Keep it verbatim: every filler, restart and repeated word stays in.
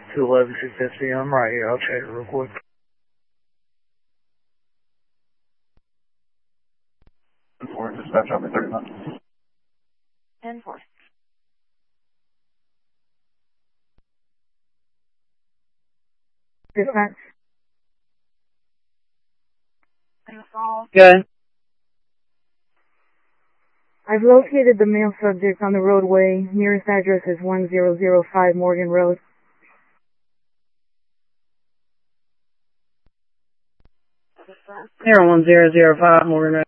two eleven two fifty. I'm right here. I'll check it real quick. For dispatch over thirty minutes. ten four. Dispatch. Good. I've located the male subject on the roadway. Nearest address is one zero zero five Morgan Road. Zero one zero zero five Morgan Road.